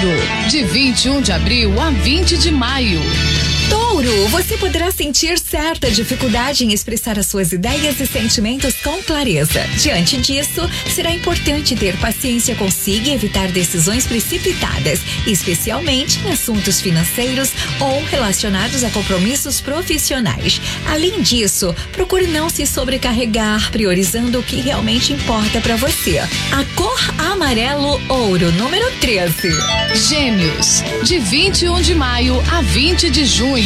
Touro, de 21 de abril a 20 de maio. Touro, você poderá sentir certa dificuldade em expressar as suas ideias e sentimentos com clareza. Diante disso, será importante ter paciência consigo e evitar decisões precipitadas, especialmente em assuntos financeiros ou relacionados a compromissos profissionais. Além disso, procure não se sobrecarregar, priorizando o que realmente importa para você. A cor amarelo ouro, número 13. Gêmeos, de 21 de maio a 20 de junho.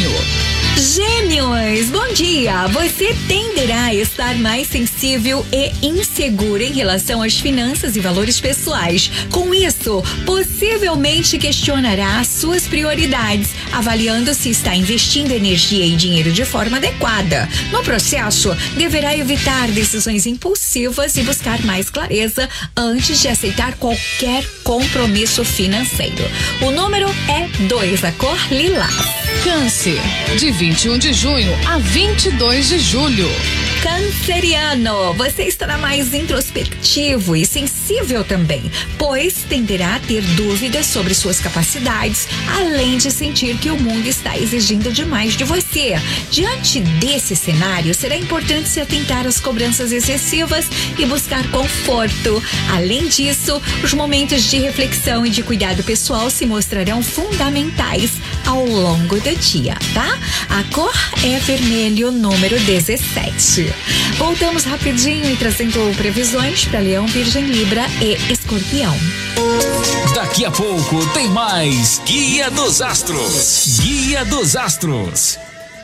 Gêmeos, bom dia! Você tenderá a estar mais sensível e inseguro em relação às finanças e valores pessoais. Com isso, possivelmente questionará as suas prioridades, avaliando se está investindo energia e dinheiro de forma adequada. No processo, deverá evitar decisões impulsivas e buscar mais clareza antes de aceitar qualquer compromisso financeiro. O número é 2, a cor lilás. Câncer, de 21 de junho a 22 de julho. Canceriano, você estará mais introspectivo e sensível também, pois tenderá a ter dúvidas sobre suas capacidades, além de sentir que o mundo está exigindo demais de você. Diante desse cenário, será importante se atentar às cobranças excessivas e buscar conforto. Além disso, os momentos de reflexão e de cuidado pessoal se mostrarão fundamentais ao longo do dia, tá? A cor é vermelho, número 17. Voltamos rapidinho e trazendo previsões para Leão, Virgem, Libra e Escorpião. Daqui a pouco tem mais Guia dos Astros. Guia dos Astros.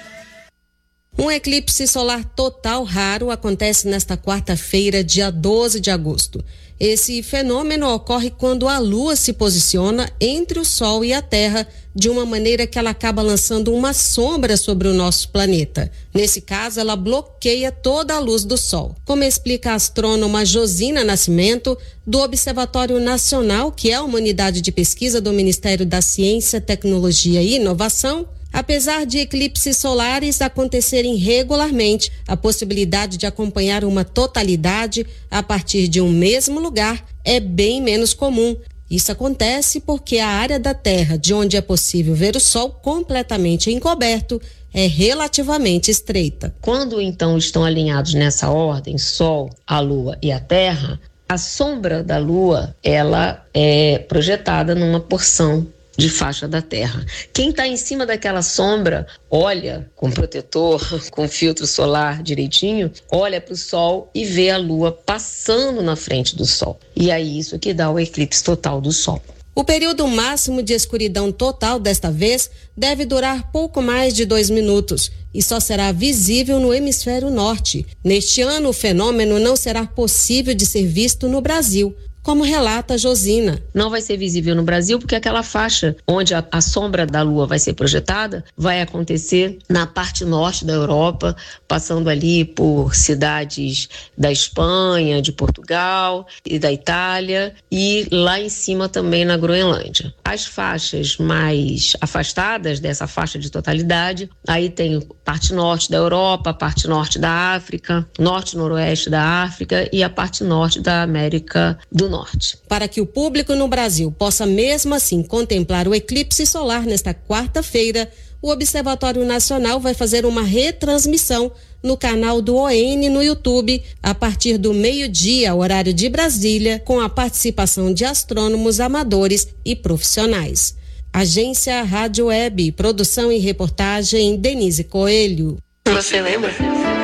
Um eclipse solar total raro acontece nesta quarta-feira, dia 12 de agosto. Esse fenômeno ocorre quando a Lua se posiciona entre o Sol e a Terra de uma maneira que ela acaba lançando uma sombra sobre o nosso planeta. Nesse caso, ela bloqueia toda a luz do Sol. Como explica a astrônoma Josina Nascimento, do Observatório Nacional, que é uma unidade de pesquisa do Ministério da Ciência, Tecnologia e Inovação, apesar de eclipses solares acontecerem regularmente, a possibilidade de acompanhar uma totalidade a partir de um mesmo lugar é bem menos comum. Isso acontece porque a área da Terra de onde é possível ver o Sol completamente encoberto é relativamente estreita. Quando então estão alinhados nessa ordem, Sol, a Lua e a Terra, a sombra da Lua ela é projetada numa porção de faixa da Terra. Quem está em cima daquela sombra, olha com protetor, com filtro solar direitinho, olha para o Sol e vê a Lua passando na frente do Sol. E é isso que dá o eclipse total do Sol. O período máximo de escuridão total desta vez deve durar pouco mais de 2 minutos e só será visível no hemisfério norte. Neste ano, o fenômeno não será possível de ser visto no Brasil, como relata Josina. Não vai ser visível no Brasil porque aquela faixa onde a sombra da Lua vai ser projetada vai acontecer na parte norte da Europa, passando ali por cidades da Espanha, de Portugal e da Itália e lá em cima também na Groenlândia. As faixas mais afastadas dessa faixa de totalidade, aí tem a parte norte da Europa, a parte norte da África, norte e noroeste da África e a parte norte da América do Norte. Para que o público no Brasil possa mesmo assim contemplar o eclipse solar nesta quarta-feira, o Observatório Nacional vai fazer uma retransmissão no canal do ON no YouTube a partir do meio-dia, horário de Brasília, com a participação de astrônomos amadores e profissionais. Agência Rádio Web, produção e reportagem Denise Coelho. Você lembra?